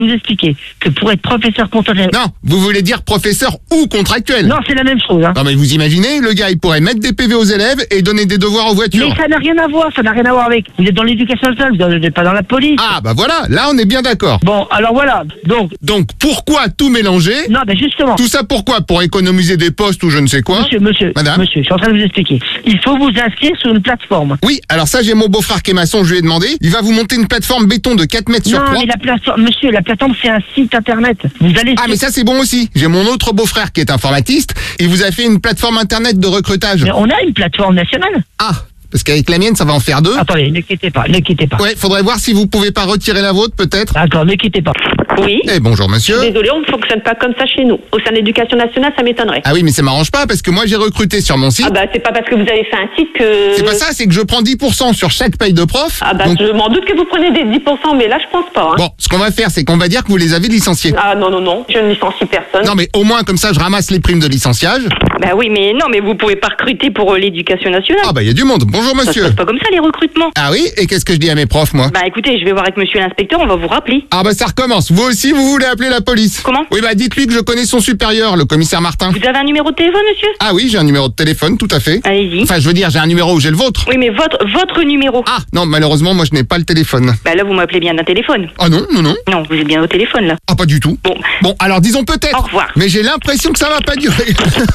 vous expliquer que pour être professeur contractuel... Non, vous voulez dire professeur ou contractuel? Non, c'est la même chose. Hein. Non mais vous imaginez, le gars il pourrait mettre des PV aux élèves et donner des devoirs aux voitures. Mais ça n'a rien à voir, avec... Vous êtes dans l'éducation nationale, vous n'êtes pas dans la police. Ah bah voilà, là on est bien d'accord. Bon, alors voilà, Donc pourquoi tout mélanger? Non, ben justement... Tout ça pourquoi? Pour économiser des postes ou je ne sais quoi? Madame, je suis en train de vous expliquer. Il faut vous inscrire sur une plateforme. Oui, alors ça j'ai mon beau-frère qui est maçon, je lui ai demandé. Il va vous monter une plateforme béton de 4 mètres sur 3. Non, mais la plateforme, monsieur, la plateforme c'est un site internet. Vous allez... Ah mais ça c'est bon aussi. J'ai mon autre beau-frère qui est informatiste. Il vous a fait une plateforme internet de recrutage. Mais on a une plateforme nationale. Ah, parce qu'avec la mienne ça va en faire 2. Attendez, ne quittez pas. Ouais, faudrait voir si vous pouvez pas retirer la vôtre peut-être. D'accord, ne quittez pas. Oui. Eh bonjour monsieur. Désolé, on ne fonctionne pas comme ça chez nous. Au sein de l'éducation nationale, ça m'étonnerait. Ah oui mais ça m'arrange pas parce que moi j'ai recruté sur mon site. Ah bah c'est pas parce que vous avez fait un site que... C'est pas ça, c'est que je prends 10% sur chaque paye de prof. Ah bah Donc... je m'en doute que vous prenez des 10%, mais là je pense pas. Hein. Bon, ce qu'on va faire c'est qu'on va dire que vous les avez licenciés. Ah non, je ne licencie personne. Non mais au moins comme ça je ramasse les primes de licenciage. Bah oui, mais non, mais vous pouvez pas recruter pour l'éducation nationale. Ah bah il y a du monde. Bonjour Ça se monsieur. passe pas comme ça les recrutements. Ah oui, et qu'est-ce que je dis à mes profs moi? Bah écoutez, je vais voir avec monsieur l'inspecteur, on va vous rappeler. Ah bah ça recommence. Vous aussi vous voulez appeler la police? Comment? Oui bah dites-lui que je connais son supérieur, le commissaire Martin. Vous avez un numéro de téléphone, monsieur? Ah oui, j'ai un numéro de téléphone, tout à fait. Allez-y. Enfin je veux dire, j'ai un numéro où j'ai le vôtre. Oui, mais votre numéro. Ah non, malheureusement moi je n'ai pas le téléphone. Bah là, vous m'appelez bien d'un téléphone. Ah non. Non, vous êtes bien au téléphone là. Ah pas du tout. Bon. Bon, alors disons peut-être. Au revoir. Mais j'ai l'impression que ça va pas durer.